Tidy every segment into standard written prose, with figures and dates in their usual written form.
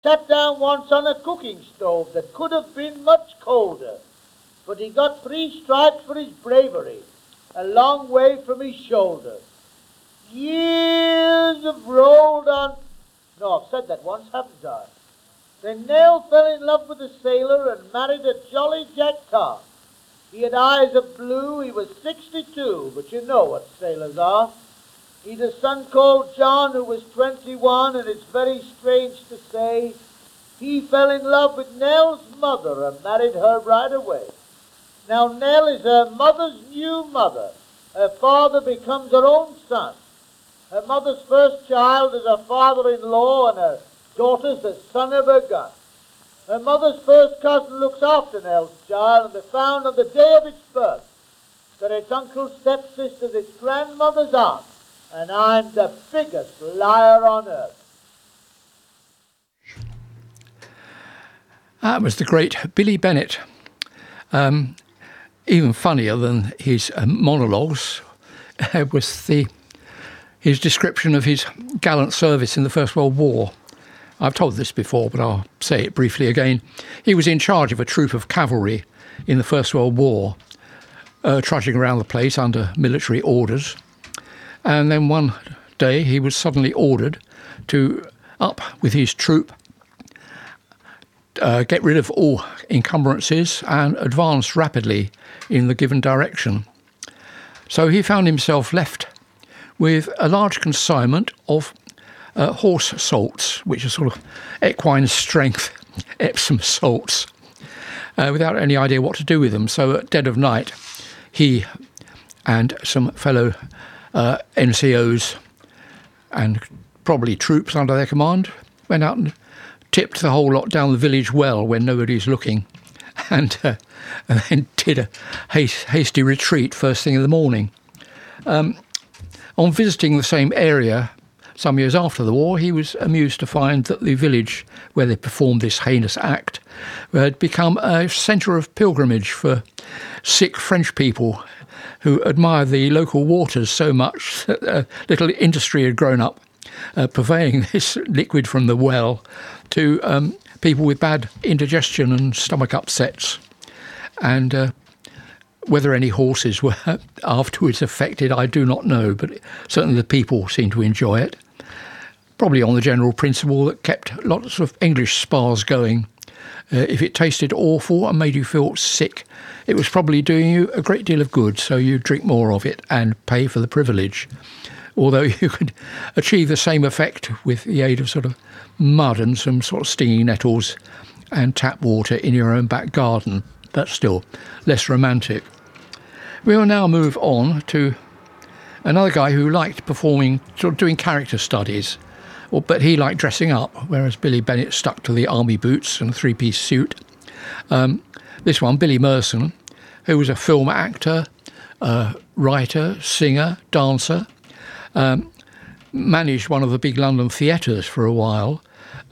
Sat down once on a cooking stove that could have been much colder, but he got 3 stripes for his bravery, a long way from his shoulder. Years have rolled on. No, I've said that once, haven't I? Then Nell fell in love with a sailor and married a jolly Jack Tar. He had eyes of blue, he was 62, but you know what sailors are. He'd a son called John who was 21, and it's very strange to say, he fell in love with Nell's mother and married her right away. Now Nell is her mother's new mother. Her father becomes her own son. Her mother's first child is her father-in-law, and her daughter's the son of her gun. Her mother's first cousin looks after Nell's child, and they found on the day of its birth that its uncle's stepsister's its grandmother's aunt, and I'm the biggest liar on earth. That was the great Billy Bennett. Even funnier than his monologues was his description of his gallant service in the First World War. I've told this before, but I'll say it briefly again. He was in charge of a troop of cavalry in the First World War, trudging around the place under military orders. And then one day he was suddenly ordered to, up with his troop, get rid of all encumbrances and advance rapidly in the given direction. So he found himself left with a large consignment of horse salts, which are sort of equine strength Epsom salts, without any idea what to do with them. So at dead of night, he and some fellow NCOs and probably troops under their command went out and tipped the whole lot down the village well when nobody's looking, and then did a hasty retreat first thing in the morning. On visiting the same area some years after the war, he was amused to find that the village where they performed this heinous act had become a centre of pilgrimage for sick French people who admired the local waters so much that a little industry had grown up purveying this liquid from the well to people with bad indigestion and stomach upsets. And whether any horses were afterwards affected, I do not know, but certainly the people seemed to enjoy it. Probably on the general principle that kept lots of English spas going. If it tasted awful and made you feel sick, it was probably doing you a great deal of good, so you drink more of it and pay for the privilege. Although you could achieve the same effect with the aid of sort of mud and some sort of stinging nettles and tap water in your own back garden, but still less romantic. We will now move on to another guy who liked performing, sort of doing character studies, but he liked dressing up, whereas Billy Bennett stuck to the army boots and a three-piece suit. This one, Billy Merson, who was a film actor, writer, singer, dancer, managed one of the big London theatres for a while,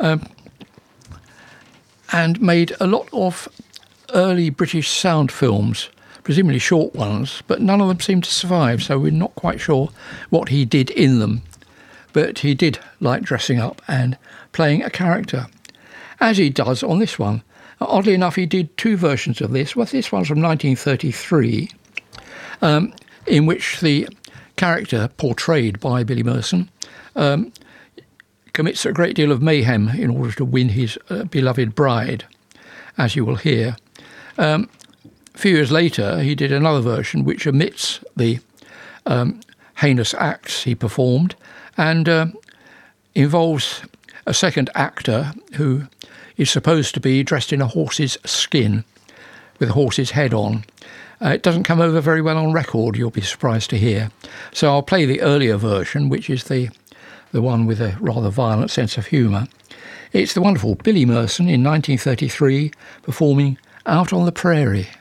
and made a lot of early British sound films, presumably short ones, but none of them seem to survive, so we're not quite sure what he did in them. But he did like dressing up and playing a character, as he does on this one. Oddly enough, he did 2 versions of this. Well, this one's from 1933, in which the character portrayed by Billy Merson commits a great deal of mayhem in order to win his beloved bride, as you will hear. A few years later, he did another version which omits the heinous acts he performed and involves a second actor who is supposed to be dressed in a horse's skin with a horse's head on. It doesn't come over very well on record, you'll be surprised to hear. So I'll play the earlier version, which is the one with a rather violent sense of humour. It's the wonderful Billy Merson in 1933 performing Out on the Prairie.